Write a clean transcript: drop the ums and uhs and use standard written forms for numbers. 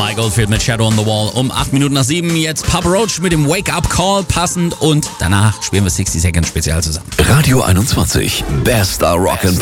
Mike Oldfield mit Shadow on the Wall um 8 Minuten nach 7. Jetzt Papa Roach mit dem Wake-up Call passend und danach spielen wir 60 Seconds Spezial zusammen. Radio 21, bester Rock'n'Pop.